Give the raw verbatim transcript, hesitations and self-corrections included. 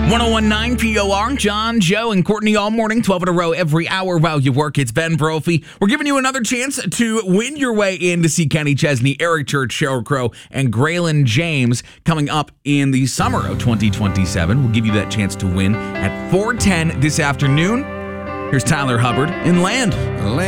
one oh one point nine P O R, John, Joe, and Courtney all morning, twelve in a row every hour while you work. It's Ben Brophy. We're giving you another chance to win your way in to see Kenny Chesney, Eric Church, Sheryl Crow, and Graylin James coming up in the summer of twenty twenty-seven. We'll give you that chance to win at four ten this afternoon. Here's Tyler Hubbard in Land. Land.